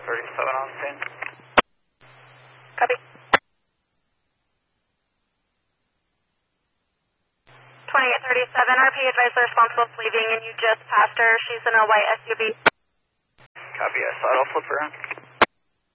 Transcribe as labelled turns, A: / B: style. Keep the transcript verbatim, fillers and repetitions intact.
A: thirty-seven on scene.
B: Copy. twenty-eight thirty-seven, R P advised the responsible is leaving and you just passed her. She's in a white S U V.
A: Copy, I saw it. I'll flip her in.